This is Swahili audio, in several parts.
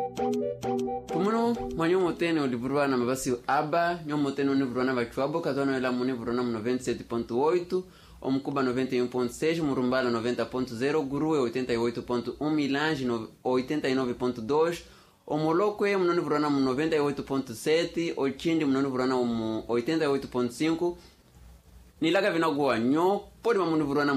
Tumuno manyomo tene olivurwa na mabasi aba nyomo tene olivurwa na bachuabo katano ela muni vurwa na 97.8 Omkuba 91.6 Murumbala 90.0 Guruwe 88.1 Milange 89.2 Omolokwe mnoni vurwa na 98.7 Ochindi mnoni vurwa na 88.5 Nilaga vinagua nyo podi mamuni vurwa na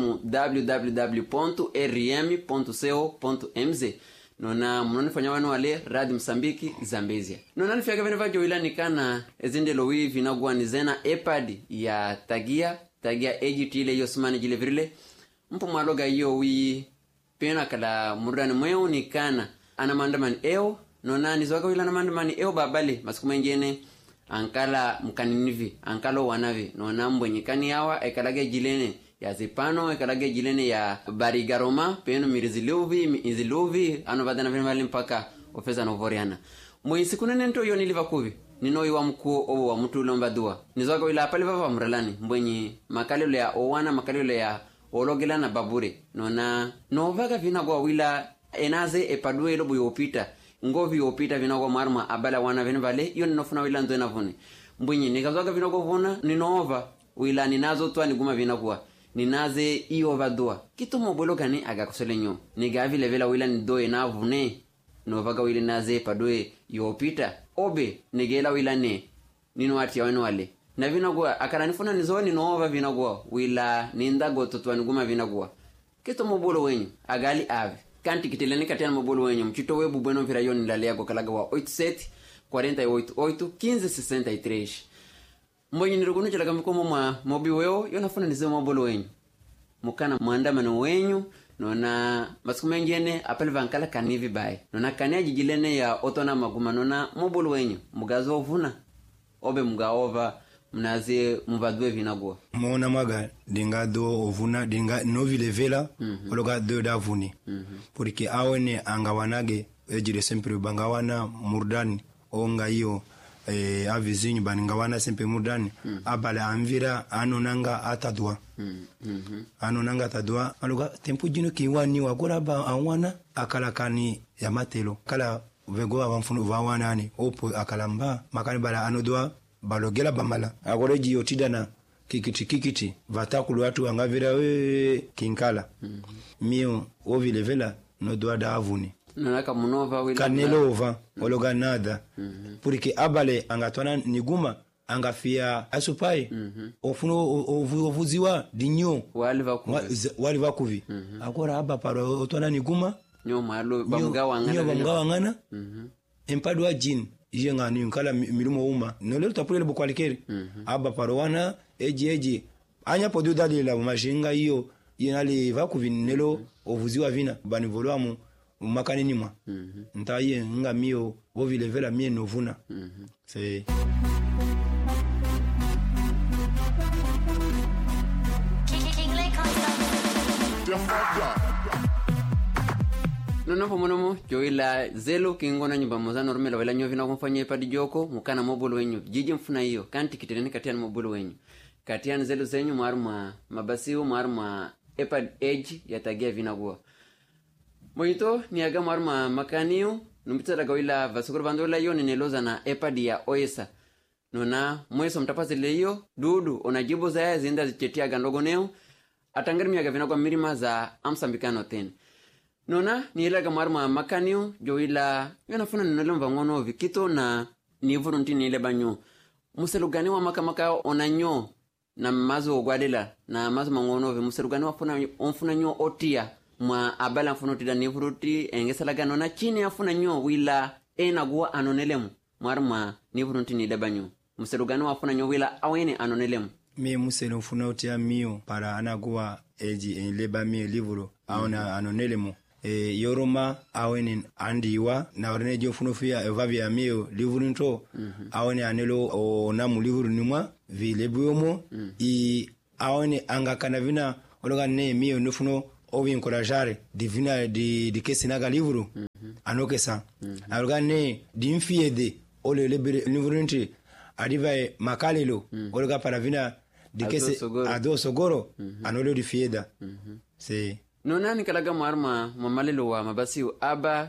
www.rm.co.mz Nona mnoni fanya wanu wale Radio Msambiki Zambezia. Nona nifika vene vajo ila nikana ezinde lowi vinagua nizena epad ya tagia AGT ile yosumani jile virile. Mpo mwaloga iyo wii pena kala murani mweo nikana ana mandamani eo. Nona nizwaka wila na mandamani eo babale masiku mengene ankala mkaninivi ankalo wanavi. Nona mbwenyikani yawa ekalage jilene ya zipano ekalage jilene ya barigaroma peno miriziluvi ano badana vile mpaka ofeza novoriana. Mwisiku nene nto yo niliva kuvi nino iwa mkuu obo wa mtu lomba dua nizwaka wila apali vava mrelani mbwenye makalilo ya owana makalilo ya ologela na babure nona novaga vinagwa wila enaze epadue lobu yopita ngovi yopita vinagwa marma abala wana vene vale yo ninofuna wila ndoena vune mbwenye nikazwaga vinagwa vuna ninova wila ninazo tuwa niguma vinagwa ninaze iyo vadua kitu mobolo gani agakosole nyo nigavi levela wila nidoe na vune novaga wile naze padue yopita obe negela wila ne nino ati wanu wale na vinagwa akaranifuna nizoni nova vinagwa wila nindago totwa niguma vinagwa kitu mobolo wenyu agali ave kanti kiteleni katiana mobolo wenyu mchito webu bueno vira yoni lalea go kalaga wa 87 48 1563 mbonyi nirugunu chalaga mikomo mwa mobi weo yonafuna nizema mobolo wenyu mukana muandamano wenyu nona masiku mengene apele vankala kanivi bae nona kania jijilene ya otona maguma nona mobolo wenyu mugazo ovuna obe mugaova mnaze muvadwe vinagwa mona maga dinga do ovuna dinga novile vela ologa do davuni porque awene angawanage ejire sempre bangawana murdani onga hiyo avizinyu baningawana sempre murdani abale anvira anonanga atadwa anonanga atadwa aloga tempo jino kiwani wagora ba awana akala kani ya matelo kala vego abamfunu vawana ani opo akalamba makani bala anodwa balogela bamala agoreji yotidana kikiti vatakulu watu angavira we kinkala mio ovile vela no doada avuni naka munova wila kanelova ologa nada porque abale angatwana niguma angafia asupai ofuno ovuziwa dinyo wali vakuvi agora aba paro otwana niguma nyo malo bamgawangana empadwa jin yenga ni nkala milumo uma nolero tapule bo kwalikeri aba parowana eji anya podu dali la majinga hiyo yenali vakuvinelo ovuziwa vina banivolwamu makanini mwa ntaye nga mio bovile vela mie novuna c'est nono pomonomo joila zelo kingona nyumba moza normela wala nyovina kumfanyia padi joko mukana mobolo wenyu jiji mfuna hiyo kanti kiteleni katiana mobolo wenyu katiana zelo zenyu maruma mabasiu maruma epad edge yatagia vinagua moito ni aga maruma makaniu numbita daga wila vasukuru bandola yo nineloza na epad ya oesa nona mweso mtapazile hiyo dudu onajibu zaya zinda zichetia gandogo neo atangari miaga vinagua mirima za amsambikano teni nona nilaga marma makaniu joila yanafuna ninalomba ngono vikito na nivuru ntini ile banyo muselugani wa makamaka onanyo na mazo ogwadela na mazo mangono ve muselugani wafuna nyo otia mwa abala mfuno tida nivuruti engesalaga nona chini afuna nyo wila enagua anonelemu marma nivuru ntini ile banyo muselugani wafuna nyo wila awene anonelemu mi muselo mfuna otia mio para anagua eji leba mio livuru aona anonelemu yoroma awene andiwa na orene jofuno fia evavia mio livuru nto awene anelo onamu livuru nimwa vilebuyomo i awene angakana vina ologa ne mio nofuno obi encourageare divina di kesinaga livuru anokesa aloga ne dimfiede ole lebere livuru nti adiva makalelo ologa para vina di kese ado sogoro anolo di fieda c'est nona nikalaga marma mamalelo wa mabasiu aba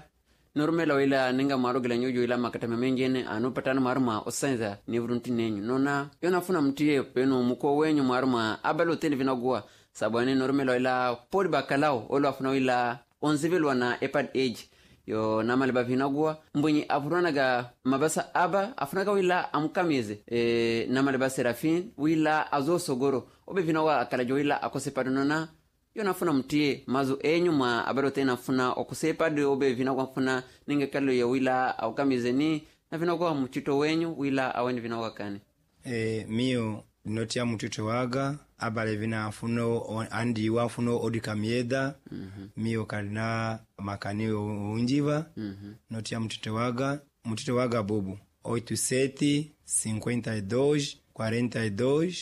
normela wila ninga maro gila nyojo ila makatame mengene anupatana maruma osanza ni vrunti nenyu nona yona funa mtiye peno muko wenyu maruma abalo tele vinagua sabane normela wila poli bakalao olo afuna wila onzivelwa na epad age yo namale bavinagua mbunyi avuranaga mabasa aba afunaga wila amukamize namale ba Serafin wila azo sogoro obe vinagua akalajo wila akosepado nona yona funa mtiye mazu enyu ma abalo tena funa okusepado obe vinagua funa ninge kalo ya wila akamize ni na vinagua mchito wenyu wila aweni vinagua kane mio notia mutito waga abale vina funo andi wa funo odika mieda mio kalina makani unjiva notia mutito waga bobu 87 52 42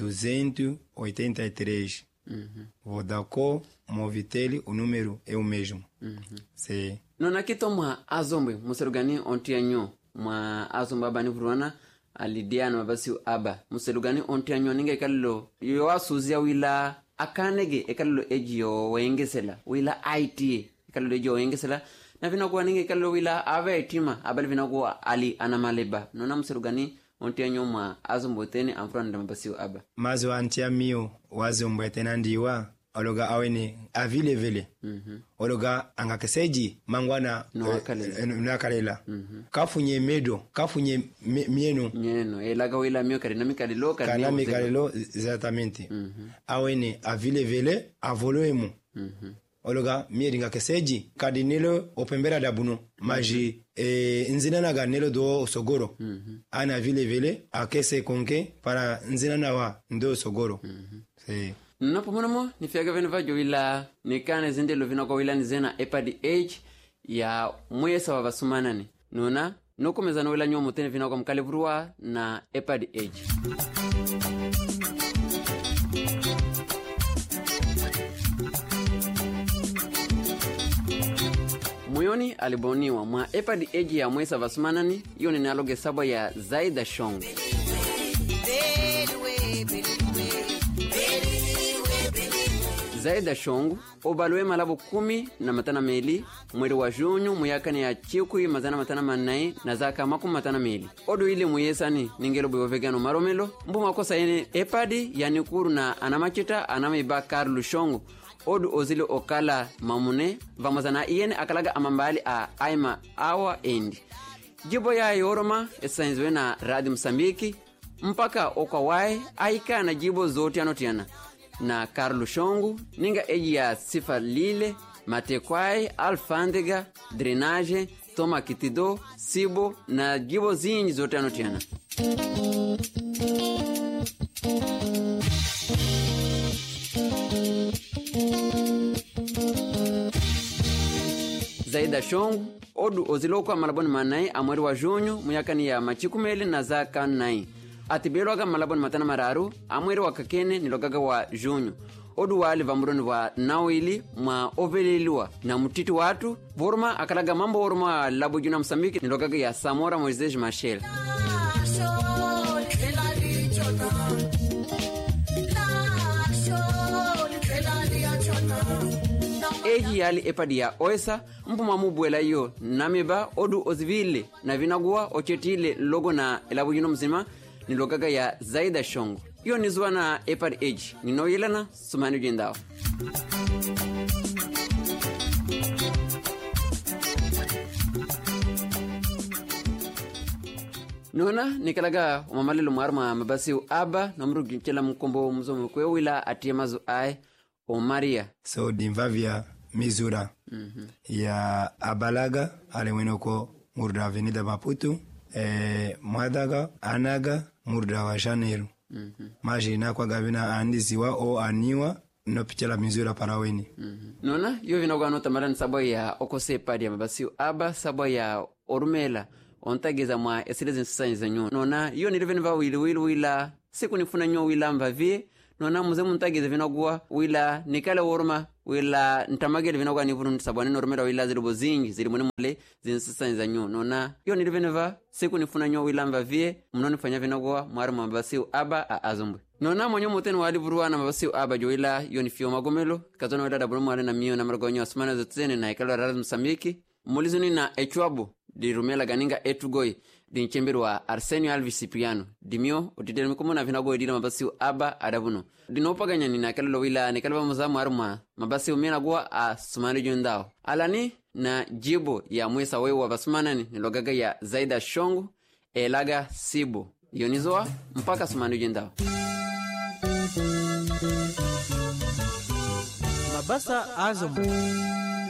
283 Vodacom Movitel o número é o mesmo se nona kitoma azombe muserugani ontia nyo ma azomba bani vruana alidiana mabasi aba muselugani ontianyo ninge kallo yo asuzia wila akanege ekallo ejiyo wengesela wila IT ekallo ejiyo wengesela na vinakuwa ninge kallo wila ave etima abali vinakuwa ali anamaleba nona muselugani ontianyo ma azomboteni amfranda mabasi aba mazo antia mio wazombotena ndiwa ologa awene avile vele ologa angakeseji mangwana nakalela kafunye medo kafunye mieno elaga wila mio karina mikalilo kana mikalilo exatamente awene avile vele avoloemu ologa mieringa keseji kadinelo opembera dabuno maji nzinana nelo do sogoro ana vile vele akese konke para nzinana wa ndo sogoro napo monamo nifiaga vene vajo wila nikane zindelo vinako wila nizena epad age ya mwesa wa vasumanani nona nokomeza no wila nyo mutene vinako mkalevurua na epad age Muyoni aliboniwa mwa epad age ya mwesa vasumanani yoni naloge sabo ya Zaida Shongo Zaida Shongo obalwe malabo 12 mweri wa junyo muyakani ya chikui mazana matana manai na zaka makumi matana meli odo ile muyesani ningelo bwe vegano maromelo mbu makosa ene epadi yani kuru na anamachita anamiba Carlo Shongo odo ozile okala mamune vamazana iene akalaga amambali a aima awa endi jibo ya yoroma esainzwe na Radio Msambiki mpaka okawai aika na jibo zote anotiana na Carlo Shongo ninga eji ya sifa lile matekwai alfandega drenage toma kitido sibo na jibo zinji zote anotiana Zaida Shongo odu ozilokwa malaboni manai amweri wa junyo muyakani ya machikumeli na zaka nai atibelwaga malaboni matana mararu amweri wa kakene nilogaga wa junyo odu wali vamburoni wa nawili mwa oveleliwa na mutiti watu voruma akalaga mambo voruma labo juna Msambiki nilogaga ya Samora Moises Machel eji yali epadi ya oesa mpuma mubuela iyo nameba odu ozivile na vinagua ochetile logo na elabu yuno mzima nilogaga ya Zaida Shongo iyo nizuwa na epad age ninoyelana sumani jendao nona nikalaga umamalelo mwarma mabasi aba namru ginchela mkombo mzomo kwe wila atie mazu ai o Maria so dimvavia mizura ya abalaga alemwenoko murda avenida Maputo mwadaga anaga murda wa Janeiro maji nakwa gavina andiziwa o aniwa no pichela mizura paraweni nona yo vinagwa no tamarani sabo ya okose padi ya mabasi aba sabo ya orumela ontageza mwa esilezi nsisanyiza nyo nona yo niliveni va wila siku nifuna nyo wila mvavie nona muze muntageza vinagwa wila nikale woruma wila ntamagele vinagwa nivunu sabwane normera wila zilibo zingi zili mwene mwale zinsisanyiza nyo nona yo niliveni va siku nifuna nyo wila mvavie mnoni fanya vinagwa mwari mwa mabasi aba a azumbwe nona mwenye muteni wali vuruwa na mabasi aba jo wila yo nifio magomelo kazona wila dabulu mwale na miyo na maragonyo asumana zotuzene na ikalo Radio Msambiki mulizuni na echuabu di rumela ganinga etugoi di nchemberu wa Arsenio Alves Cipriano dimio utitele mikumu na vinago edina mabasi aba adabuno dinopaganya ni na kalelo wila ni kalaba muzamu aruma mabasi umena gua a sumani jundao alani na jibo ya mwesa wewa basumanani nilogaga ya Zaida Shongu Elaga Sibo yonizoa mpaka sumani jundao Mabasa Azam